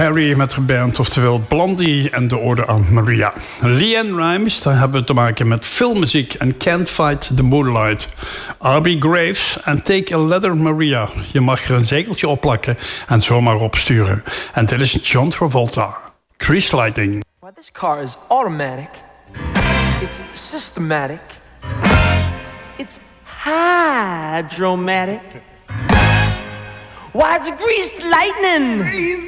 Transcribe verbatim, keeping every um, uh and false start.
Perry met haar band, oftewel Blondie en de ode aan Maria. LeAnn Rimes, daar hebben we te maken met filmmuziek en Can't Fight the Moonlight. R B Graves en Take a Letter Maria. Je mag er een zegeltje op plakken en zomaar opsturen. En dit is John Travolta. Tree Sliding. Well, this car is automatic. It's systematic. It's hydromatic. Why, it's greased lightning.